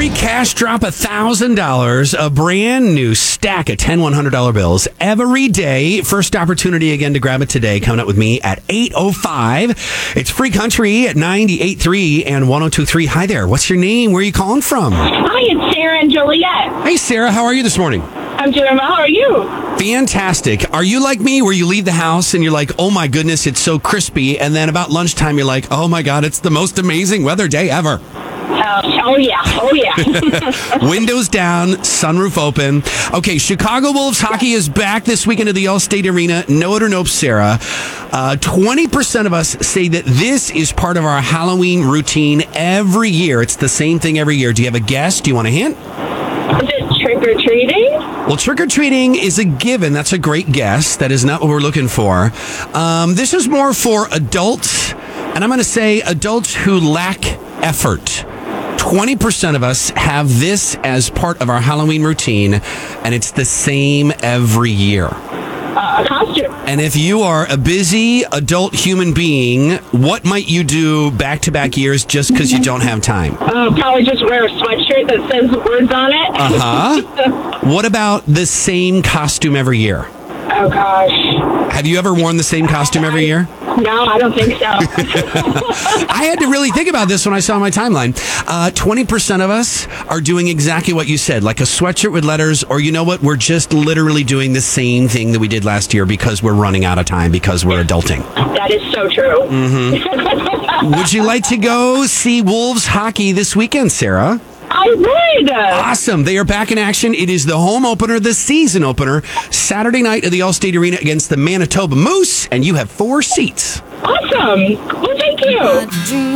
free cash drop, $1,000, a brand new stack of $10 $100 bills every day. First opportunity again to grab it today. Coming up with me at 8:05. It's Free Country at 98.3 and 102.3. Hi there. What's your name? Where are you calling from? Hi, it's Sarah and Joliet. Hey, Sarah. How are you this morning? I'm doing well. How are you? Fantastic. Are you like me where you leave the house and you're like, oh my goodness, it's so crispy. And then about lunchtime, you're like, oh my God, it's the most amazing weather day ever. Oh yeah. Windows down, sunroof open. Okay, Chicago Wolves hockey is back this weekend at the Allstate Arena. Know it or nope, Sarah. 20% of us say that this is part of our Halloween routine every year. It's the same thing every year. Do you have a guess? Do you want a hint? Is it trick-or-treating? Well, trick-or-treating is a given. That's a great guess. That is not what we're looking for. This is more for adults, and I'm going to say adults who lack effort. 20% of us have this as part of our Halloween routine, and it's the same every year. A costume. And if you are a busy adult human being, what might you do back-to-back years just because you don't have time? Probably just wear a sweatshirt that says words on it. Uh-huh. What about the same costume every year? Oh, gosh. Have you ever worn the same costume every year? No, I don't think so. I had to really think about this when I saw my timeline. 20% of us are doing exactly what you said, like a sweatshirt with letters, or you know what? We're just literally doing the same thing that we did last year because we're running out of time because we're adulting. That is so true. Mm-hmm. Would you like to go see Wolves hockey this weekend, Sarah? I would. Awesome. They are back in action. It is the home opener, the season opener, Saturday night at the Allstate Arena against the Manitoba Moose, and you have 4 seats. Awesome. Well, thank you.